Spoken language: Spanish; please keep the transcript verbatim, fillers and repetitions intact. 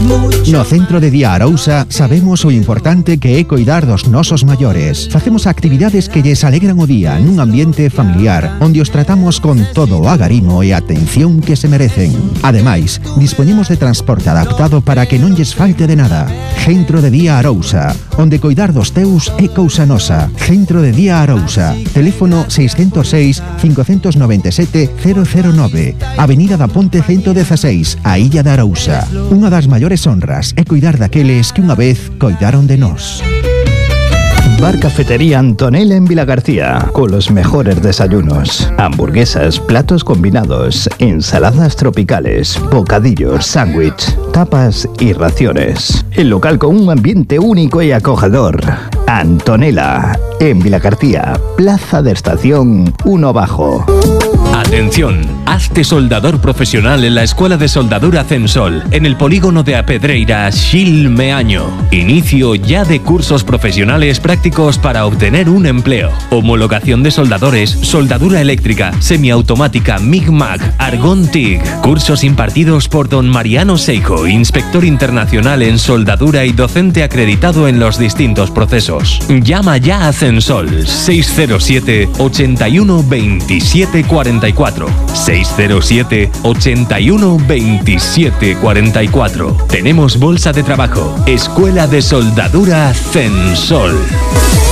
No Centro de Día Arousa sabemos o importante que é coidar dos nosos maiores. Facemos actividades que lles alegran o día nun ambiente familiar, onde os tratamos con todo o agarimo e atención que se merecen. Ademais, dispoñemos de transporte adaptado para que non lles falte de nada. Centro de Día Arousa, onde coidar dos teus é cousa nosa. Centro de Día Arousa. Teléfono seis cero seis, cinco nove sete, cero cero nove. Avenida da Ponte ciento dieciséis, a Illa de Arousa. Unha das maiores honras é cuidar daqueles que unha vez coidaron de nós. Bar Cafetería Antonella en Vilagarcía, con los mejores desayunos, hamburguesas, platos combinados, ensaladas tropicales, bocadillos, sándwich, tapas y raciones. El local con un ambiente único y acogedor. Antonella, en Vilagarcía, Plaza de Estación uno Bajo. Atención, hazte soldador profesional en la Escuela de Soldadura Censol, en el polígono de A Pedreira, Xilmeaño. Inicio ya de cursos profesionales prácticos para obtener un empleo. Homologación de soldadores, soldadura eléctrica, semiautomática, MIG-MAG, Argón TIG. Cursos impartidos por don Mariano Seijo, inspector internacional en soldadura y docente acreditado en los distintos procesos. Llama ya a Censol, seis cero siete, ochenta y uno, veintisiete, cuarenta y cuatro. seis cero siete, ochenta y uno, veintisiete, cuarenta y cuatro. Tenemos bolsa de trabajo. Escuela de Soldadura Censol.